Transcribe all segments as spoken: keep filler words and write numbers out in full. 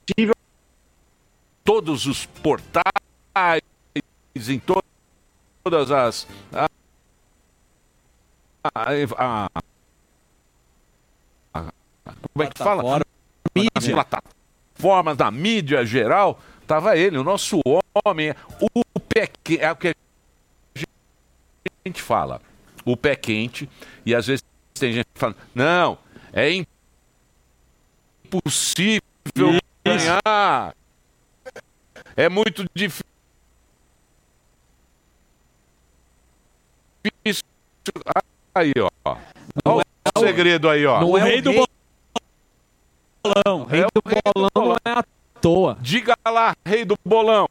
todos os portais, em to- todas as... A, a, a, a, como é que fala? Mídia. Plataformas da mídia geral, tava ele, o nosso homem, o pé quente, é o que a gente fala, o pé quente, e às vezes tem gente falando, não, é impossível ganhar, é muito difícil. Aí, ó. Olha o segredo aí, ó. Não O é rei o do rei bolão. O rei É do o rei do bolão bolão. não é à toa. Diga lá, rei do bolão.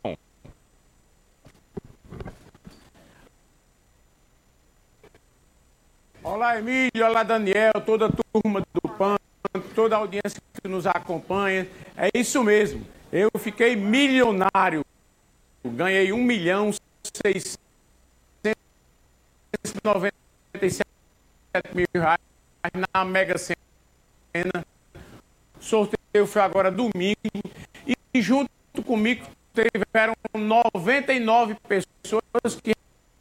Olá, Emílio, olá, Daniel, toda a turma do P A N, toda a audiência que nos acompanha. É isso mesmo, eu fiquei milionário. Ganhei um milhão seiscentos e noventa e sete mil reais na Mega Sena. O sorteio foi agora domingo e junto comigo tiveram noventa e nove pessoas que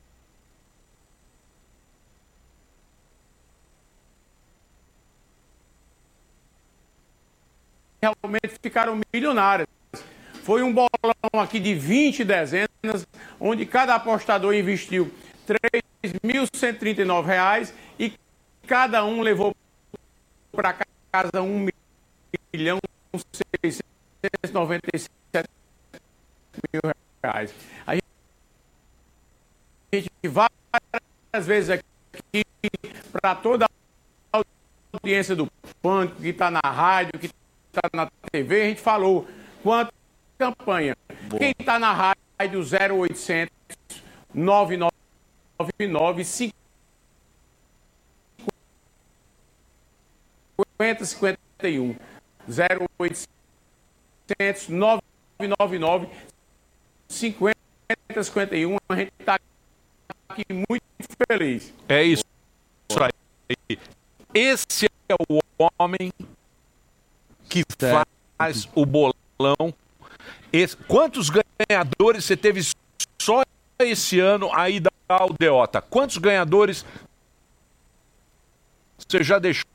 realmente ficaram milionárias. Foi um bolão aqui de vinte dezenas, onde cada apostador investiu três mil cento e trinta e nove reais e cada um levou para casa um milhão seiscentos e noventa e sete mil reais. A gente várias vezes aqui para toda a audiência do Pânico, que está na rádio, que está na T V, a gente falou quanto campanha. Boa. Quem está na rádio zero oitocentos, nove nove nove, cinquenta, cinquenta e um. zero oitocentos, nove nove nove, cinquenta, cinquenta e um. A gente está aqui muito feliz. É isso, isso aí. Esse é o homem que faz o bolão. Esse, quantos ganhadores você teve só esse ano aí da Aldeota? Quantos ganhadores você já deixou